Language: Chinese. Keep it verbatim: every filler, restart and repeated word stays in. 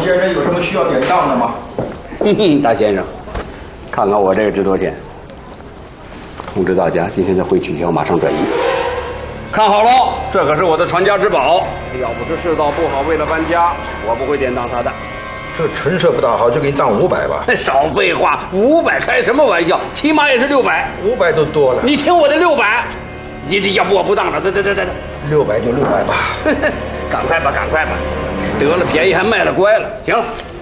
先生有什么需要典当的吗？ 哼哼，大先生，看看我这个值多少钱？通知大家，今天的会取消，马上转移。看好了，这可是我的传家之宝。要不是世道不好，为了搬家，我不会典当它的。 这陈设不大好，就给你当五百吧。 少废话，五百开什么玩笑？起码也是六百。 五百都多了。 你听我的六百。你你要不我不当了，得得得得得。 六百就六百吧。 赶快吧，赶快吧。得了便宜还卖了乖了。行了。